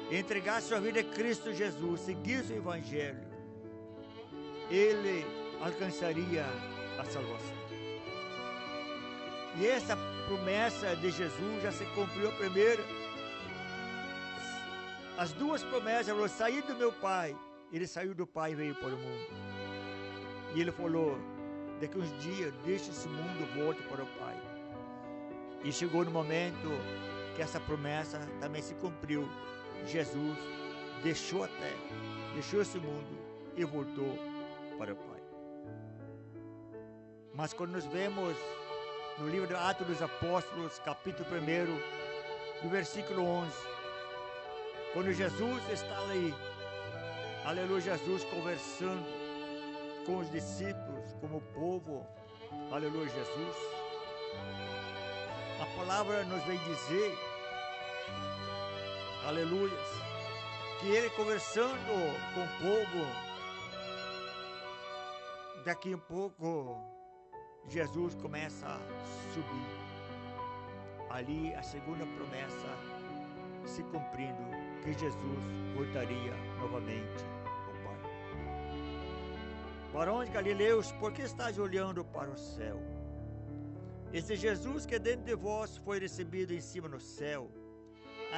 entregar sua vida a Cristo Jesus, seguir o Evangelho, ele alcançaria a salvação. E essa promessa de Jesus já se cumpriu a primeira. As duas promessas, ele falou, saí do meu Pai. Ele saiu do Pai e veio para o mundo. E ele falou, daqui uns dias, deixa esse mundo, volte para o Pai. E chegou no momento que essa promessa também se cumpriu. Jesus deixou a terra, deixou esse mundo e voltou para o Pai. Mas quando nós vemos no livro do Atos dos Apóstolos, capítulo 1, no versículo 11, quando Jesus está ali, aleluia, Jesus conversando com os discípulos, como o povo, aleluia, Jesus, a palavra nos vem dizer, aleluia, que ele conversando com o povo, daqui a pouco, Jesus começa a subir. Ali a segunda promessa se cumprindo, que Jesus voltaria novamente ao Pai. Varões galileus, por que estáis olhando para o céu? Esse Jesus que dentro de vós foi recebido em cima no céu,